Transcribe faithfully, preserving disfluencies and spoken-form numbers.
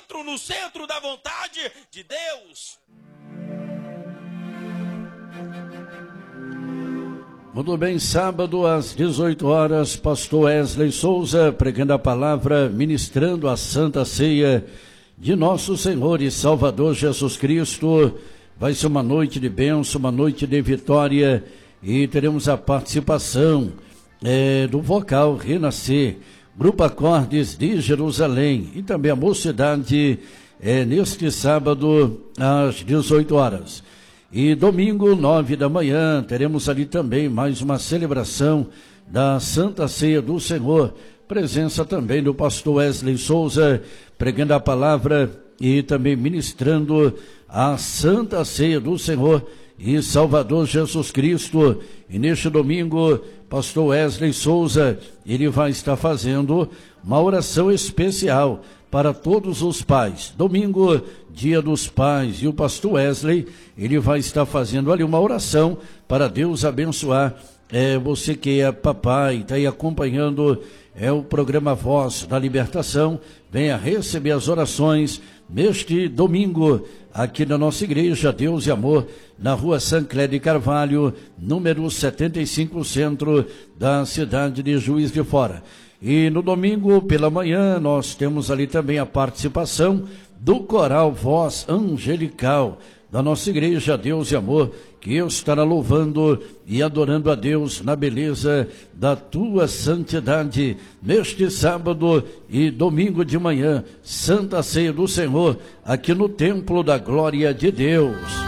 centro, no centro da vontade de Deus. Muito bem, sábado às dezoito horas, pastor Wesley Souza pregando a palavra, ministrando a Santa Ceia de nosso Senhor e Salvador Jesus Cristo. Vai ser uma noite de bênção, uma noite de vitória, e teremos a participação é, do vocal Renascer, Grupo Acordes de Jerusalém, e também a mocidade é, neste sábado às dezoito horas. E domingo, nove da manhã, teremos ali também mais uma celebração da Santa Ceia do Senhor. Presença também do pastor Wesley Souza, pregando a palavra e também ministrando a Santa Ceia do Senhor e Salvador Jesus Cristo. E neste domingo, pastor Wesley Souza, ele vai estar fazendo uma oração especial para todos os pais. Domingo, dia dos pais, e o pastor Wesley, ele vai estar fazendo ali uma oração para Deus abençoar é, você que é papai, está aí acompanhando é o programa Voz da Libertação. Venha receber as orações neste domingo, aqui na nossa igreja Deus e Amor, na rua Sancler de Carvalho, número setenta e cinco, centro da cidade de Juiz de Fora. E no domingo pela manhã nós temos ali também a participação do coral Voz Angelical da nossa igreja Deus e Amor, que estará louvando e adorando a Deus na beleza da tua santidade neste sábado e domingo de manhã, Santa Ceia do Senhor, aqui no Templo da Glória de Deus.